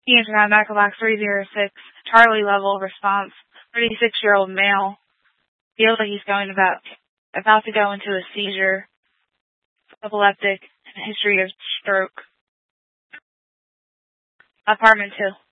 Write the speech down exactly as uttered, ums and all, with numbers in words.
Ian from Medical Box three zero six, Charlie level response, thirty-six-year-old male, feels like he's going about, about to go into a seizure, epileptic, and a history of stroke. Apartment two.